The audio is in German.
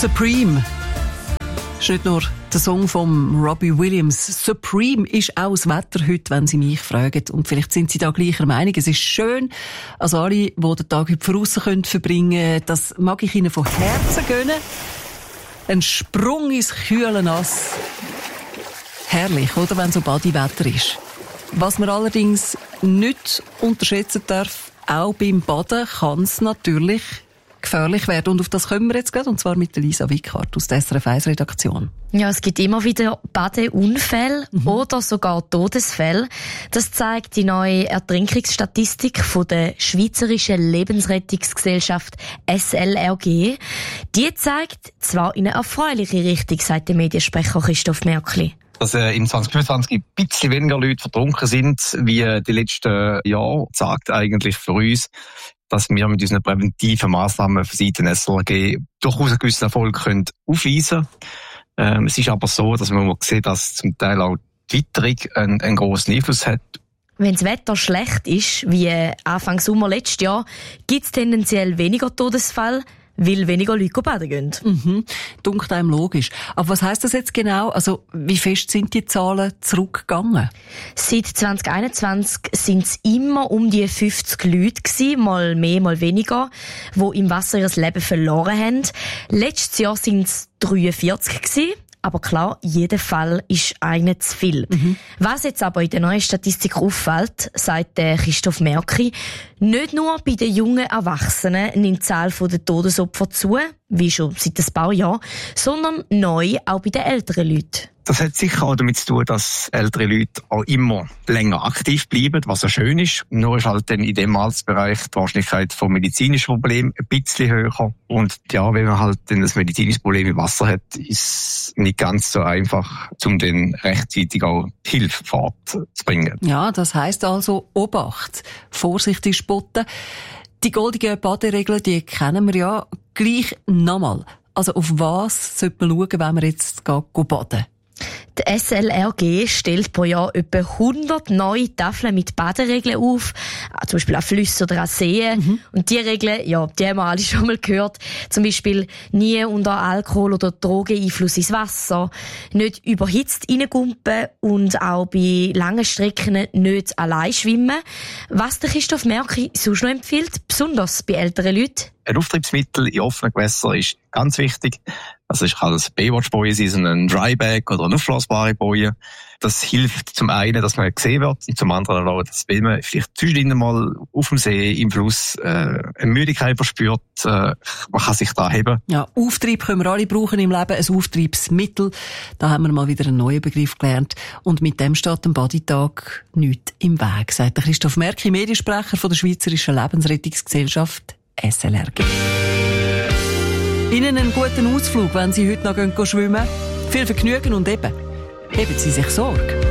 Supreme. Das ist nicht nur der Song von Robbie Williams. Supreme ist auch das Wetter heute, wenn Sie mich fragen. Und vielleicht sind Sie da gleicher Meinung. Es ist schön, also alle, die den Tag heute draussen verbringen können, das mag ich Ihnen von Herzen gönnen. Ein Sprung ins kühle Nass. Herrlich, oder, wenn so Badewetter ist. Was man allerdings nicht unterschätzen darf, auch beim Baden kann es natürlich gefährlich werden. Und auf das kommen wir jetzt gerade, und zwar mit Lisa Wickhardt aus der SRF 1 Redaktion. Ja, es gibt immer wieder Badeunfälle oder sogar Todesfälle. Das zeigt die neue Ertrinkungsstatistik von der Schweizerischen Lebensrettungsgesellschaft SLRG. Die zeigt zwar in eine erfreuliche Richtung, sagt der Mediensprecher Christoph Märkli. Dass in 2025 ein bisschen weniger Leute vertrunken sind, wie die letzten Jahre, sagt eigentlich für uns, dass wir mit unseren präventiven Massnahmen von Seiten SLRG durchaus einen gewissen Erfolg aufweisen können. Es ist aber so, dass man sieht, dass zum Teil auch die Witterung einen grossen Einfluss hat. Wenn das Wetter schlecht ist, wie Anfang Sommer letztes Jahr, gibt es tendenziell weniger Todesfälle, weil weniger Leute baden gehen. Dunkt einem logisch. Aber was heisst das jetzt genau? Also, wie fest sind die Zahlen zurückgegangen? Seit 2021 sind es immer um die 50 Leute gewesen, mal mehr, mal weniger, die im Wasser ihr Leben verloren haben. Letztes Jahr sind es 43 gewesen. Aber klar, jeder Fall ist einer zu viel. Was jetzt aber in der neuen Statistik auffällt, sagt der Christoph Märkli, nicht nur bei den jungen Erwachsenen nimmt die Zahl der Todesopfer zu, wie schon seit ein paar Jahren, sondern neu auch bei den älteren Leuten. Das hat sicher auch damit zu tun, dass ältere Leute auch immer länger aktiv bleiben, was ja schön ist. Nur ist halt dann in dem Altersbereich die Wahrscheinlichkeit von medizinischen Problemen ein bisschen höher. Und ja, wenn man halt dann ein medizinisches Problem im Wasser hat, ist es nicht ganz so einfach, um dann rechtzeitig auch Hilfe fortzubringen. Ja, das heisst also Obacht, Vorsicht ist geboten. Die goldigen Baderegeln, die kennen wir ja. Gleich nochmal. Also auf was sollte man schauen, wenn man jetzt baden? Die SLRG stellt pro Jahr etwa 100 neue Tafeln mit Baderegeln auf, zum Beispiel an Flüssen oder an Seen. Und die Regeln, ja, die haben wir alle schon mal gehört. Zum Beispiel nie unter Alkohol- oder Drogeneinfluss ins Wasser, nicht überhitzt reingumpen und auch bei langen Strecken nicht allein schwimmen. Was der Christoph Märkli sonst noch empfiehlt, besonders bei älteren Leuten? Ein Auftriebsmittel in offenen Gewässern ist ganz wichtig. Also es kann eine Baywatch-Boje sein, ein Dryback oder eine aufblasbare Boje. Das hilft zum einen, dass man gesehen wird, und zum anderen auch, dass wenn man vielleicht zwischendrin mal auf dem See, im Fluss, eine Müdigkeit verspürt, man kann sich da heben. Ja, Auftrieb können wir alle brauchen im Leben, ein Auftriebsmittel. Da haben wir mal wieder einen neuen Begriff gelernt. Und mit dem steht am Badetag nichts im Weg, sagt der Christoph Märkli, Mediensprecher von der Schweizerischen Lebensrettungsgesellschaft SLRG. Ihnen einen guten Ausflug, wenn Sie heute noch schwimmen gehen. Viel Vergnügen und eben, heben Sie sich Sorge.